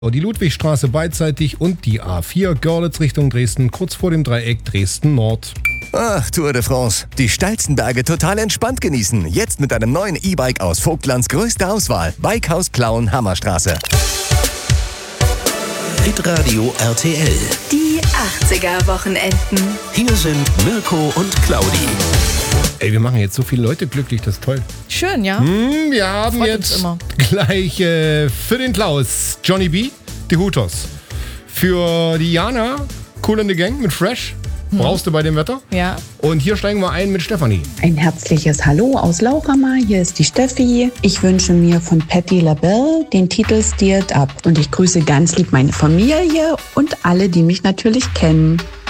Die Ludwigstraße beidseitig und die A4 Görlitz Richtung Dresden, kurz vor dem Dreieck Dresden Nord. Ach, Tour de France. Die steilsten Berge total entspannt genießen. Jetzt mit einem neuen E-Bike aus Vogtlands größter Auswahl. Bikehaus Plauen, Hammerstraße. Hitradio RTL. Die 80er Wochenenden. Hier sind Mirko und Claudi. Ey, wir machen jetzt so viele Leute glücklich, das ist toll. Schön, ja? Wir haben Freut jetzt uns immer. gleich für den Klaus Johnny B, die Hutos. Für die Jana, Cool in the Gang mit Fresh. Brauchst du bei dem Wetter? Ja. Und hier steigen wir ein mit Stefanie. Ein herzliches Hallo aus Lauchhammer, hier ist die Steffi. Ich wünsche mir von Patti LaBelle den Titel Steered Up und ich grüße ganz lieb meine Familie und alle, die mich natürlich kennen.